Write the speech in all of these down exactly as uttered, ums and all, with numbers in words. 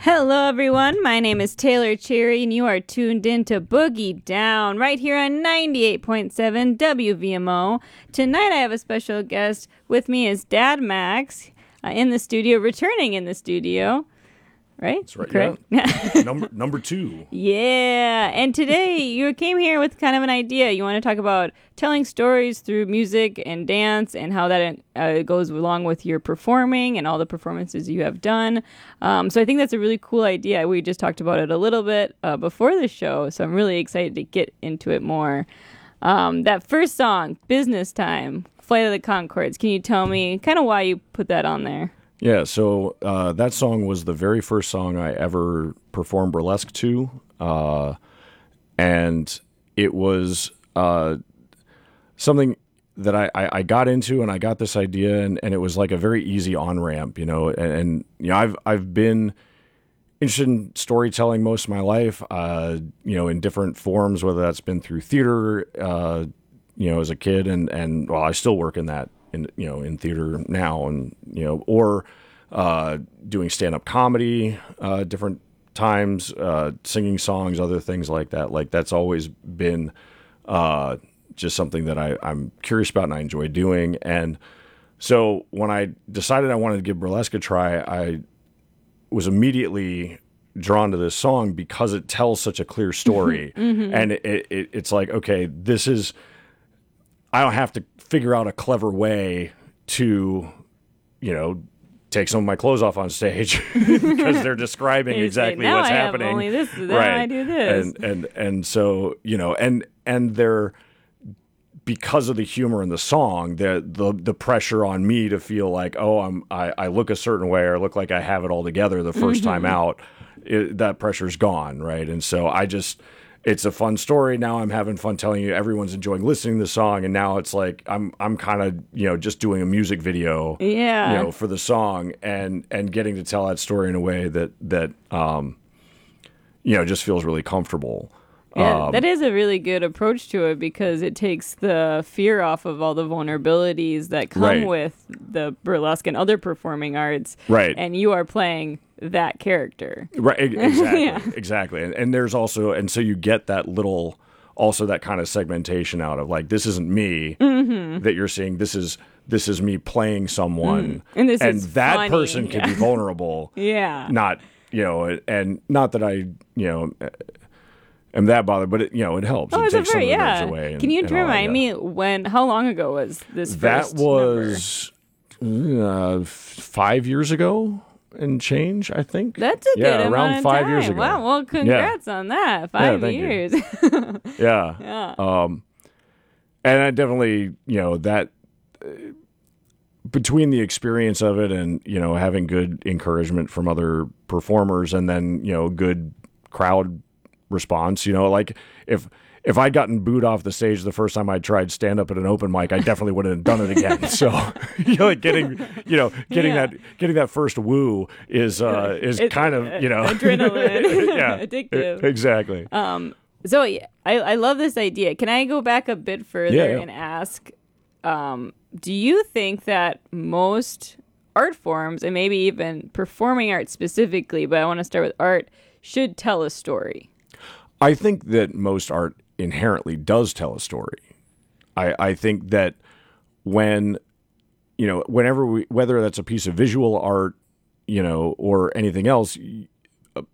Hello, everyone. My name is Taylor Cherry, and you are tuned in to Boogie Down right here on ninety-eight point seven W V M O. Tonight, I have a special guest with me is Dad Max uh, in the studio, returning in the studio. Right? That's right. Correct? Yeah. number number two. Yeah. And today you came here with kind of an idea. You want to talk about telling stories through music and dance and how that uh, goes along with your performing and all the performances you have done. Um, so I think that's a really cool idea. We just talked about it a little bit uh, before the show, so I'm really excited to get into it more. Um, that first song, Business Time, Flight of the Conchords. Can you tell me kind of why you put that on there? Yeah, so uh, that song was the very first song I ever performed burlesque to, uh, and it was uh, something that I, I, I got into, and I got this idea, and, and it was like a very easy on-ramp, you know, and, and you know, I've I've been interested in storytelling most of my life, uh, you know, in different forms, whether that's been through theater, uh, you know, as a kid, and, and well, I still work in that. In, you know, in theater now, and you know, or uh, doing stand-up comedy, uh, different times, uh, singing songs, other things like that. Like that's always been uh, just something that I, I'm curious about and I enjoy doing. And so when I decided I wanted to give burlesque a try, I was immediately drawn to this song because it tells such a clear story, mm-hmm. and it, it, it's like, okay, this is. I don't have to figure out a clever way to, you know, take some of my clothes off on stage because they're describing exactly say, what's I happening. Have only this, then right. I do this. And, and and so, you know, and and they're because of the humor in the song, the the the pressure on me to feel like, oh, I'm I, I look a certain way or look like I have it all together the first mm-hmm. time out, it, that pressure's gone, right? And so I just. It's a fun story. Now I'm having fun telling you. Everyone's enjoying listening to the song, and now it's like I'm I'm kind of you know just doing a music video, yeah, you know, for the song, and and getting to tell that story in a way that that um, you know just feels really comfortable. Yeah, um, that is a really good approach to it because it takes the fear off of all the vulnerabilities that come right. with the burlesque and other performing arts. Right, and you are playing that character. Right, exactly, yeah. exactly. And, and there's also, and so you get that little, also that kind of segmentation out of like, this isn't me mm-hmm. that you're seeing. This is this is me playing someone, mm. and, this and is that funny. person can yeah. be vulnerable. yeah, not you know, and not that I you know. am that bothered, but it, you know, it helps. Oh, it takes very, some of the yeah. nerves away. And, can you and remind all, me yeah. when? How long ago was this? That first was uh, five years ago and change. I think that's a yeah, good around amount of five time. years ago. Wow, well, congrats yeah. on that. Five yeah, years. yeah, yeah. Um, and I definitely, you know, that. Uh, between the experience of it and, you know, having good encouragement from other performers and then, you know, good crowd response, you know, like if if I'd gotten booed off the stage the first time I tried stand up at an open mic, I definitely wouldn't have done it again. So, you know, like getting, you know, getting yeah. that getting that first woo is uh, is it's, kind of, you know, adrenaline, yeah, addictive. Exactly. Um, so I I love this idea. Can I go back a bit further yeah, yeah. and ask? Um, do you think that most art forms, and maybe even performing art specifically, but I want to start with art, should tell a story? I think that most art inherently does tell a story. I, I think that when, you know, whenever we, whether that's a piece of visual art, you know, or anything else, uh,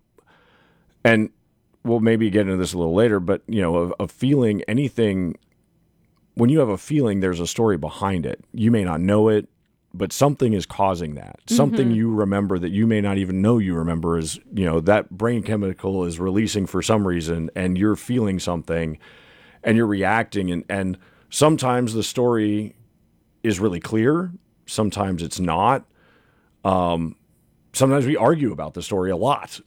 and we'll maybe get into this a little later, but, you know, a, a feeling, anything. When you have a feeling, there's a story behind it. You may not know it, but something is causing that. Mm-hmm. Something you remember that you may not even know you remember is, you know, that brain chemical is releasing for some reason, and you're feeling something, and you're reacting. And, and sometimes the story is really clear. Sometimes it's not. Um, sometimes we argue about the story a lot.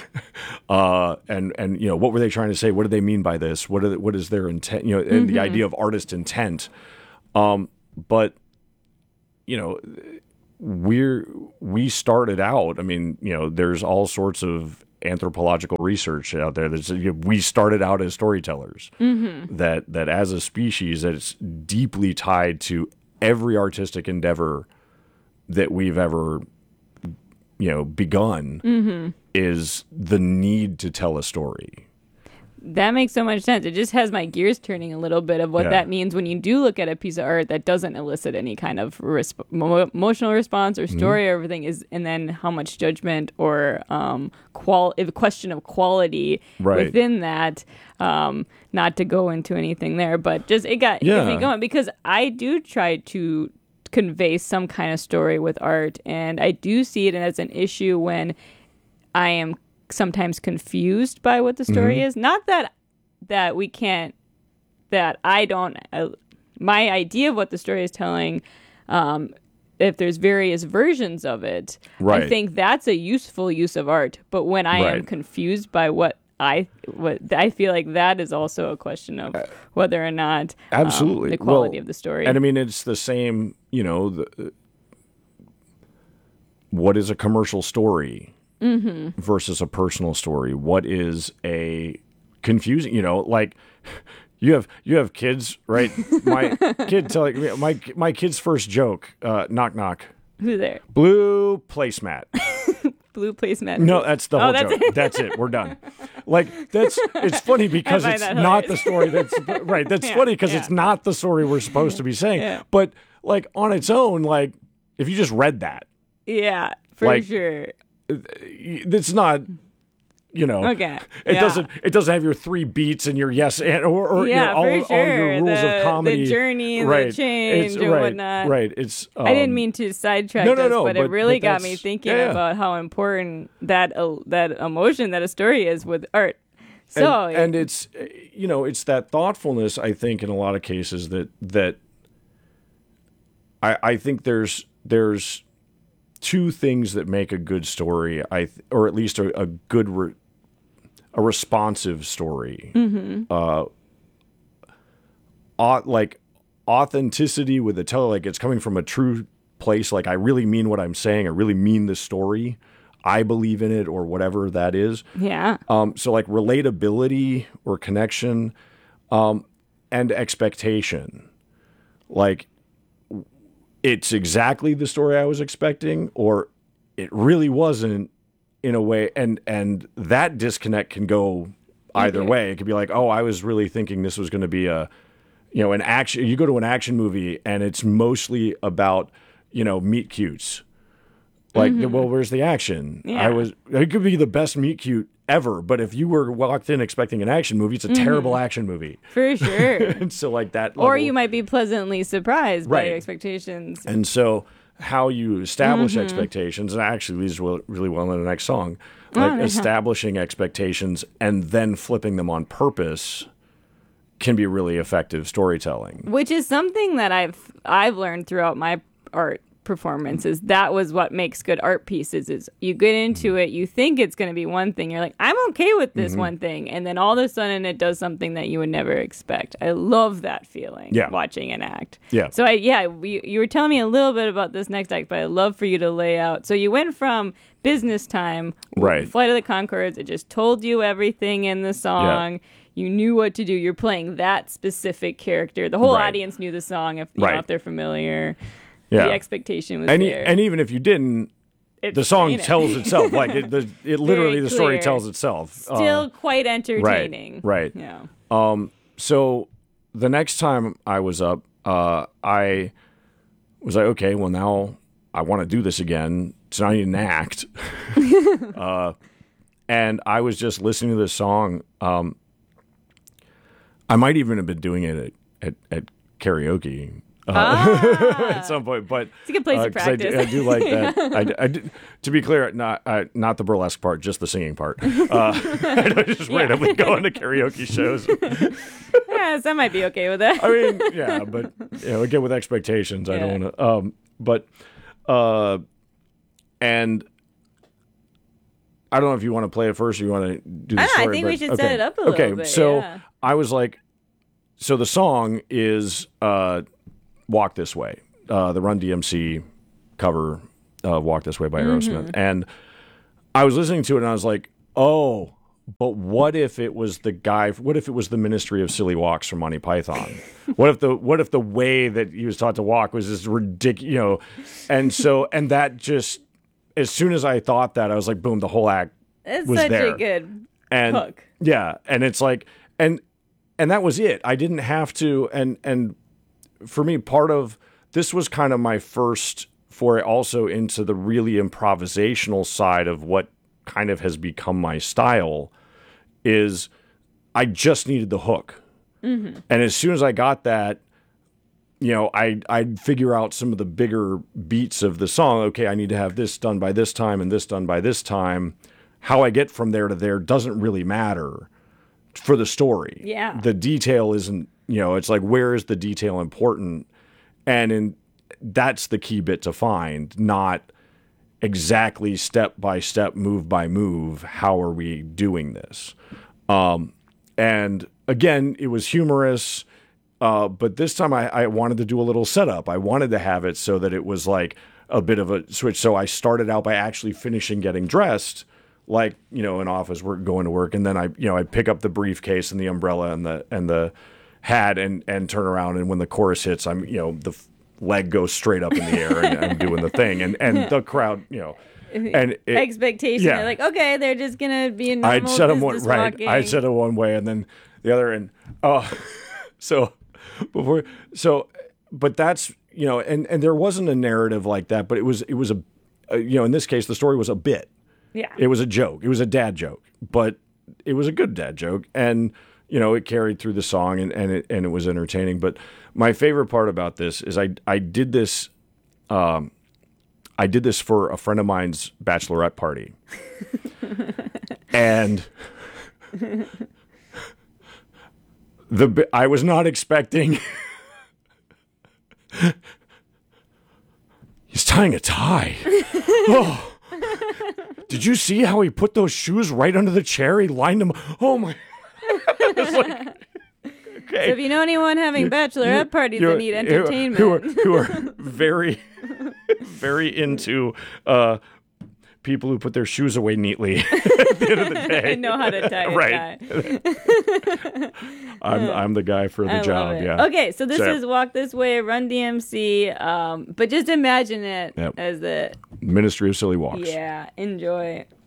Uh, and, and, you know, what were they trying to say? What do they mean by this? What are the, what is their intent? You know, and mm-hmm. the idea of artist intent. Um, but, you know, we're, we started out, I mean, you know, there's all sorts of anthropological research out there that you know, we started out as storytellers, mm-hmm. that, that as a species that it's deeply tied to every artistic endeavor that we've ever you know, begun mm-hmm. is the need to tell a story. That makes so much sense. It just has my gears turning a little bit of what Yeah. that means when you do look at a piece of art that doesn't elicit any kind of resp- mo- emotional response or story Mm-hmm. or everything is, and then how much judgment or um, qual a question of quality Right. within that. Um, not to go into anything there, but just it got Yeah. gets me going because I do try to convey some kind of story with art, and I do see it as an issue when I am sometimes confused by what the story Mm-hmm. is. Not that that we can't, that I don't, uh, my idea of what the story is telling, um, if there's various versions of it, I Right. think that's a useful use of art. But when I am Right. confused by what I, what I feel like that is also a question of whether or not um, Absolutely. the quality Well, of the story. And I mean, it's the same, you know, the, what is a commercial story mm-hmm. versus a personal story? What is a confusing, you know, like you have, you have kids, right? My kid telling me, my, my kid's first joke, uh, knock, knock, Who's there? blue placemat. Blue placemat. No, that's the Oh, whole that's joke. it. That's it. We're done. Like that's it's funny because find it's that not the hilarious. story that's right. That's Yeah, funny because yeah. it's not the story we're supposed to be saying. Yeah. But like on its own, like if you just read that, Yeah, for Like, sure. it's not. You know, Okay. it Yeah. doesn't. It doesn't have your three beats and your yes and or, or you Yeah, know, all, for all your sure. rules The- of comedy, the journey and the right? change It's- and right, whatnot. Right. It's. Um, I didn't mean to sidetrack no, no, us, no, but, it but- really but got me that's- thinking yeah, yeah. about how important that uh, that emotion that a story is with art. So and, and it's you know it's that thoughtfulness I think in a lot of cases that that I I think there's there's two things that make a good story I th- or at least a, a good re- a responsive story mm-hmm. uh au- like authenticity with the teller, like it's coming from a true place, like I really mean what I'm saying, I really mean the story, I believe in it or whatever that is. yeah, Um, so like relatability or connection, um, and expectation. Like it's exactly the story I was expecting, or it really wasn't in a way. And, and that disconnect can go either Either. way. It could be like, oh, I was really thinking this was going to be a, you know, an action. You go to an action movie and it's mostly about, you know, meet cutes. Like, well, where's the action? Yeah. I was. It could be the best meet cute ever, but if you were walked in expecting an action movie, it's a terrible action movie. for sure. And so, like that, Or level- you might be pleasantly surprised by Right. your expectations. And so, how you establish Mm-hmm. expectations, and actually leads well, really well in the next song, like yeah. establishing expectations and then flipping them on purpose, can be really effective storytelling. Which is something that I've I've learned throughout my art performances. That was what makes good art pieces is you get into it, you think it's going to be one thing, you're like, I'm okay with this Mm-hmm. one thing, and then all of a sudden it does something that you would never expect. I love that feeling. Yeah. Watching an act. Yeah. So I yeah, we, you were telling me a little bit about this next act, but I'd love for you to lay out. So you went from business time, Right. Flight of the Conchords, it just told you everything in the song. You knew what to do. You're playing that specific character. The whole Right. audience knew the song if, you Right. know, if they're familiar. Yeah. The expectation was And, e- there. and even if you didn't, It's the song saying it. tells itself. Like it, the, it literally, Very the story clear. tells itself. Still Uh, quite entertaining. right. Yeah. Um, so the next time I was up, uh, I was like, okay, well now I want to do this again. So now I need an act. uh, and I was just listening to this song. Um, I might even have been doing it at, at, at karaoke. Uh, Ah. at some point, but It's a good place to uh, 'cause I do- practice. I do, like that. I, d- I d- to be clear, not uh, not the burlesque part, just the singing part. Uh, I don't just randomly go into karaoke shows. Yes, I might be okay with that. I mean, yeah, but you know, again with expectations, I Yeah. don't want to. Um, but uh, and I don't know if you want to play it first or you want to do the I don't know, I story. think we but- should okay. set it up a little okay, bit, so yeah. I was like, so the song is uh, "Walk This Way," uh, the Run D M C cover, uh, "Walk This Way" by Aerosmith, Mm-hmm. and I was listening to it and I was like, oh. But what if it was the guy? What if it was the Ministry of Silly Walks from Monty Python? What if the what if the way that he was taught to walk was this ridiculous? You know, and so and that just as soon as I thought that, I was like, boom, the whole act It's was such there. a good and hook. yeah, and it's like, and and that was it. I didn't have to, and and for me, part of this was kind of my first foray also into the really improvisational side of what kind of has become my style. Is I just needed the hook, mm-hmm. and as soon as I got that, you know, I I'd figure out some of the bigger beats of the song. Okay, I need to have this done by this time and this done by this time. How I get from there to there doesn't really matter for the story. Yeah. The detail isn't, you know, it's like, where is the detail important? And in, that's the key bit to find, not exactly step by step, move by move. How are we doing this? Um, and again, it was humorous. Uh, but this time I, I wanted to do a little setup. I wanted to have it so that it was like a bit of a switch. So I started out by actually finishing getting dressed, like, you know, in office work, going to work. And then I, you know, I'd pick up the briefcase and the umbrella and the, and the hat and, and turn around. And when the chorus hits, I'm, you know, the f- leg goes straight up in the air and I'm doing the thing. And, and the crowd, you know, and it, expectation. yeah. They're like, okay, they're just going to be a normal I'd set them one, business right. walking. I'd set it one way and then the other. And, oh, so before, so, but that's, you know, and, and there wasn't a narrative like that, but it was, it was a, a, you know, in this case, the story was a bit. Yeah. It was a joke. It was a dad joke, but it was a good dad joke. And, you know, it carried through the song and, and it, and it was entertaining. But my favorite part about this is I, I did this, um, I did this for a friend of mine's bachelorette party. And the, I was not expecting, he's tying a tie. Oh. Did you see how he put those shoes right under the chair? He lined them. Oh my! It's like, okay. So if you know anyone having bachelorette parties that need entertainment, who are, who are very, very into uh, people who put their shoes away neatly at the end of the day, I know how to tie a right. tie. I'm I'm the guy for the I job. love it. Yeah. Okay, so this So- is Walk This Way, Run D M C. Um, but just imagine it Yep. as the Ministry of Silly Walks. yeah. Enjoy.